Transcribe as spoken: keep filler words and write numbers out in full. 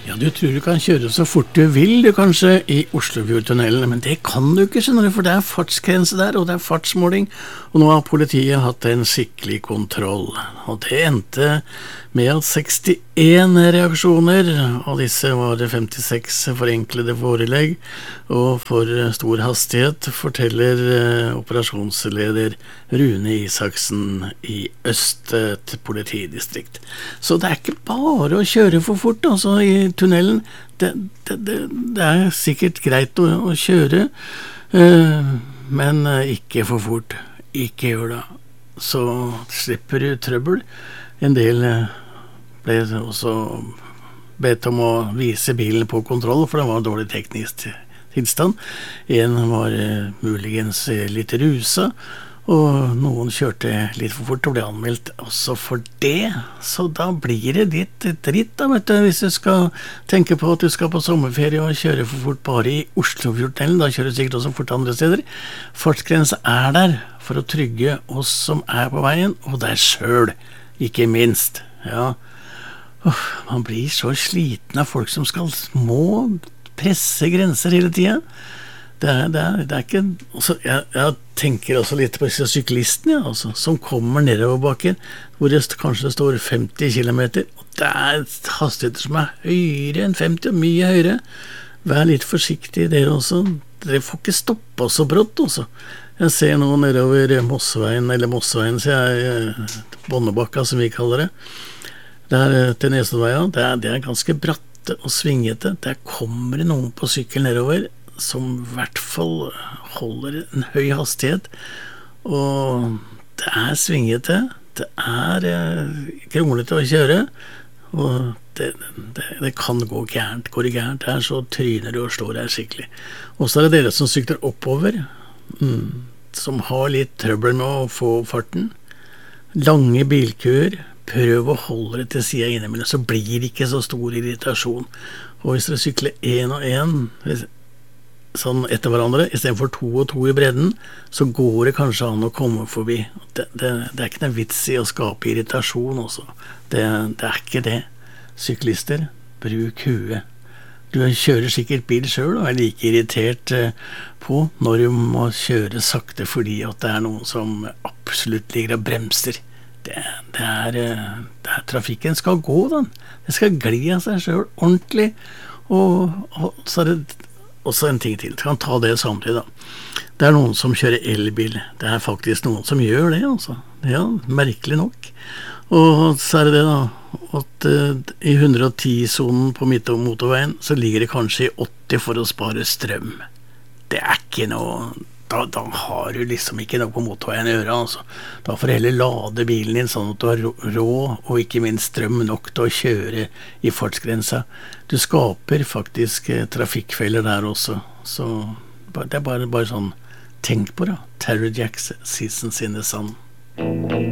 Ja, du tror du kan kjøre så fort du vil, du kanskje, i Oslofjordtunnelen, men det kan du ikke, skjønner du, for det er fartsgrense der, og det er fartsmåling, og nå har politiet hatt en skikkelig kontroll. Og det endte med at sekstien reaksjoner, av disse var det femtiseks forenklede forelegg, og for stor hastighet, forteller eh, operasjonsleder Rune Isaksen i Østet politidistrikt. Så det er ikke bare å kjøre for fort, altså, i tunnelen. Det, det, det, det er sikkert greit å, å kjøre, uh, men ikke for fort. Ikke gjør det. Så slipper du trøbbel. En del ble også bedt om å vise bilen på kontroll, for det var dårlig teknisk tilstand. En var uh, muligens litt rusa, og noen kjørte litt for fort og ble anmeldt også for det. Så da blir det litt dritt da, vet du, hvis du skal tenke på at du skal på sommerferie og kjøre for fort bare i Oslofjordtunnelen. Da kjører du sikkert også fort andre steder. Fartsgrense er der for å trygge oss som er på veien, og deg selv, ikke minst. Ja, Uff, man blir så sliten av folk som skal må presse grenser hele tiden. Det er, det er, det er ikke altså, jeg, jeg tenker også litt på disse syklistene, ja, altså, som kommer nedover bakken, hvor det kanskje står femti kilometer, og det er hastigheter som er høyere enn femti, og mye høyere. Vær litt forsiktig dere også. Dere får ikke stoppe så brått også. Jeg ser nå nedover Mosseveien, eller Mosseveien, så jeg, Bonnebakka som vi kaller det. Der til Nesenveia, det er, det er ganske bratte og svingete. Der kommer det noen på sykkel nedover, som i hvert fall holder en høy hastighet, og det er svingete, det er eh, kronglete å kjøre, og det, det, det kan gå gærent, går det gærent her, så tryner du og slår deg skikkelig. Og så er det dere som sykler oppover, mm, som har litt trøbbel med å få farten. Lange bilkøer, prøv å holde det til siden innimellom, så blir det ikke så stor irritasjon. Og hvis dere sykler en og en, sånn etter hverandre, i stedet for to og to i bredden, så går det kanskje an å komme forbi. Det, det, det er ikke noe vits i å skape irritasjon også. Det, det er ikke det. Syklister, bruk huet. Du kjører sikkert bil selv og er like irritert på når du må kjøre sakte fordi at det er noen som absolutt ligger og bremser. Det, det, er, det er trafikken skal gå, den. Det skal gli av seg selv ordentlig, og, og så er det også en ting til, jeg kan ta det samtidig da. Det er noen som kjører elbil, det er faktisk noen som gjør det, altså. Ja, merkelig nok. Og så er det det da, at uh, i hundre og ti-sonen på midtmotorveien, så ligger det kanskje i åtti for å spare strøm. Det er ikke noe, da, da har du liksom ikke noe på motorveien å gjøre, altså. Da får du heller lade bilen din sånn at du har råd, og ikke minst strøm nok til å kjøre i fartsgrensa. Du skaper faktisk eh, trafikkfeller der også, så det er bare, bare sånn, tenk på det. Terror Jacks, Seasons in the Sun.